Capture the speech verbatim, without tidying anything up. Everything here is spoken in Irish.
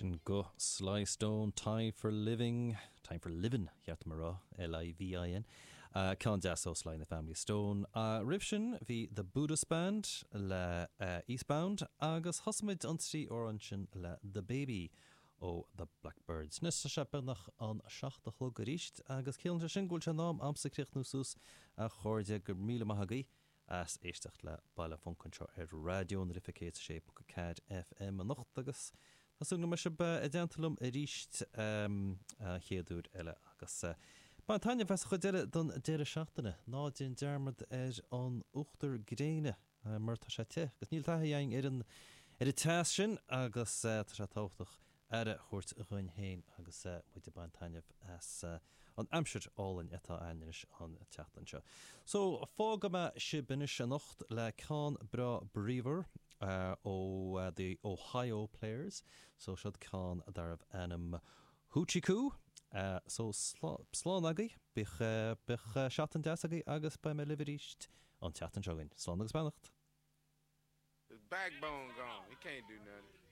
sin go Sly Stone, Time for Living, Time for Living, Yat Mara, L I V I N. Uh, Can das os Sly the Family Stone. Uh, Rivshin, vi the Buddhist Band, le uh, Eastbound, agus Hosmid Unstri Oranchin, le The Baby, o The Blackbirds. Nis sa siapernach an siachtach lo gericht, agus kiln sa sin gulcha nam amsa nusus a chordia gur mile mahagi. As éisteach le bailile funcanse ar radioún rificéit sé go cad F M an nocht agus Tásúna me se be a deantalum a ríist chéadúr eile agus ba taine fes chu deile don deire seachtainna ná dín dearmad ar an uachtar gréine mar tá sé te gus níl taithe dhéing ar an ar a teas sin agus tá sé táchtach ar a chuirt a chuin héin agus muide ban taineh as an amsir álainn atá ainis an teachtainse. So fága me si binis a nocht le Can Bra Brever uh, ó uh, the Ohio Players. So siad Can darmh anam Hoochie uh, so slán agaí bich uh, bich uh, seatan deas agaí agus ba me liveríist an teachtain seogainn. Slán agus bannacht. His backbone gone. He can't do nothing.